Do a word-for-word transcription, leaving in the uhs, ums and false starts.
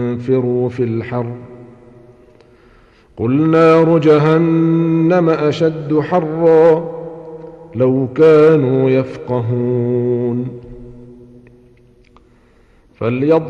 انفروا في الحر قل نار جهنم أشد حرا لو كانوا يفقهون. فليضرب